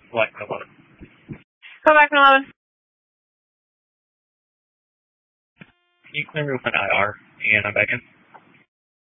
Select 11. Come back in 11. Can you clear me with an IR? And I'm back in.